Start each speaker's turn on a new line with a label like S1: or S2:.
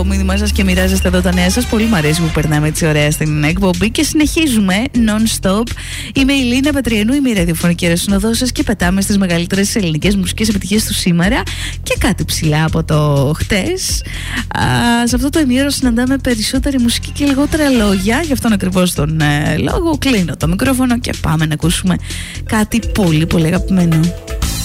S1: το μήνυμά σας και μοιράζεστε εδώ τα νέα σας. Πολύ μου αρέσει που περνάμε έτσι ωραία στην εκπομπή και συνεχίζουμε non-stop. Είμαι η Λίνα Πατριανού, είμαι η ραδιοφωνική αεροσυνοδός σας και πετάμε στις μεγαλύτερες ελληνικές μουσικές επιτυχίες του σήμερα και κάτι ψηλά από το χτες. Σε αυτό το ημίωρο συναντάμε περισσότερη μουσική και λιγότερα λόγια. Γι' αυτόν ακριβώς τον λόγο κλείνω το μικρόφωνο και πάμε να ακούσουμε κάτι πολύ πολύ αγαπημένο.